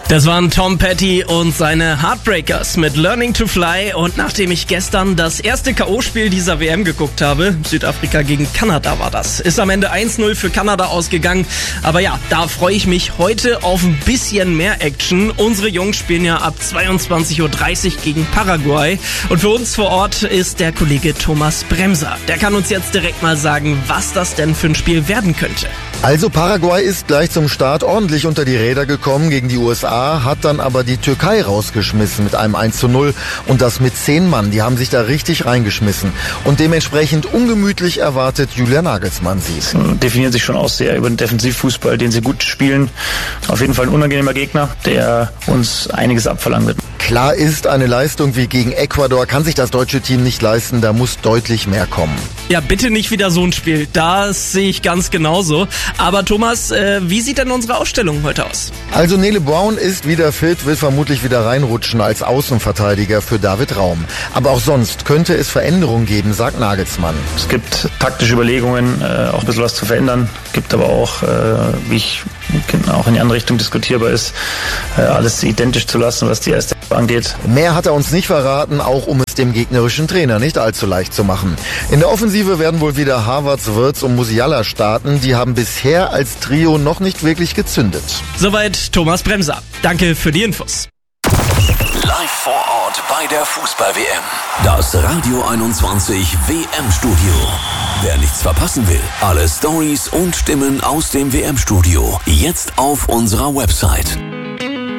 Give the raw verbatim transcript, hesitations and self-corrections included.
Das waren Tom Petty und seine Heartbreakers mit Learning to Fly. Und nachdem ich gestern das erste K O-Spiel dieser W M geguckt habe, Südafrika gegen Kanada war das, ist am Ende eins null für Kanada ausgegangen. Aber ja, da freue ich mich heute auf ein bisschen mehr Action. Unsere Jungs spielen ja ab zweiundzwanzig Uhr dreißig gegen Paraguay. Und für uns vor Ort ist der Kollege Thomas Bremser. Der kann uns jetzt direkt mal sagen, was das denn für ein Spiel werden könnte. Also Paraguay ist gleich zum Start ordentlich unter die Räder gekommen gegen die U S A, hat dann aber die Türkei rausgeschmissen mit einem eins zu null und das mit zehn Mann. Die haben sich da richtig reingeschmissen und dementsprechend ungemütlich erwartet Julian Nagelsmann sie. Sie definieren sich schon aus sehr über den Defensivfußball, den sie gut spielen. Auf jeden Fall ein unangenehmer Gegner, der uns einiges abverlangen wird. Klar ist, eine Leistung wie gegen Ecuador kann sich das deutsche Team nicht leisten, da muss deutlich mehr kommen. Ja, bitte nicht wieder so ein Spiel, das sehe ich ganz genauso. Aber Thomas, äh, wie sieht denn unsere Ausstellung heute aus? Also Nele Brown ist wieder fit, will vermutlich wieder reinrutschen als Außenverteidiger für David Raum. Aber auch sonst könnte es Veränderungen geben, sagt Nagelsmann. Es gibt taktische Überlegungen, äh, auch ein bisschen was zu verändern. Gibt aber auch, äh, wie ich auch in die andere Richtung diskutierbar ist, äh, alles identisch zu lassen, was die erste angeht. Mehr hat er uns nicht verraten, auch um es dem gegnerischen Trainer nicht allzu leicht zu machen. In der Offensive werden wohl wieder Havertz, Wirtz und Musiala starten. Die haben bisher als Trio noch nicht wirklich gezündet. Soweit Thomas Bremser. Danke für die Infos. Live vor Ort bei der Fußball-W M. Das Radio einundzwanzig W M-Studio. Wer nichts verpassen will, alle Stories und Stimmen aus dem W M-Studio jetzt auf unserer Website.